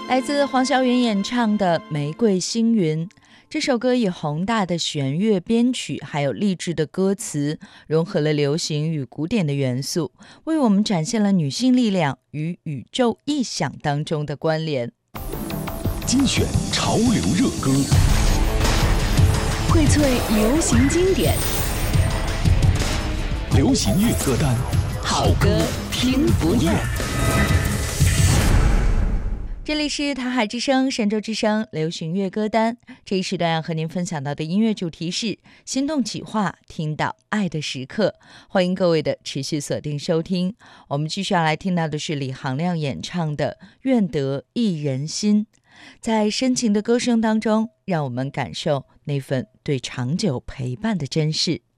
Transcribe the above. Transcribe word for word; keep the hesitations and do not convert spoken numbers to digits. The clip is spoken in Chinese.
来自黄小远演唱的《玫瑰星云》。这首歌以宏大的弦乐编曲还有励志的歌词，融合了流行与古典的元素，为我们展现了女性力量与宇宙意象当中的关联。 精选潮流热歌， 荟萃流行经典， 流行乐歌单， 好歌听不厌。 这里是台海之声、神州之声流行乐歌单。这一时段要和您分享到的音乐主题是心动企划，听到爱的时刻。欢迎各位的持续锁定收听。我们继续要来听到的是李行亮演唱的《愿得一人心》。在深情的歌声当中，让我们感受那份对长久陪伴的珍视。